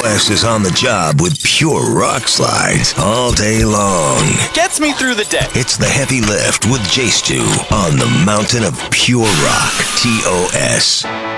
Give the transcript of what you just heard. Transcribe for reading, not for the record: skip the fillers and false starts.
TOS is on the job with pure rock slides all day long. Gets me through the day. It's the Heavy Lift with J Stu on the mountain of pure rock. TOS.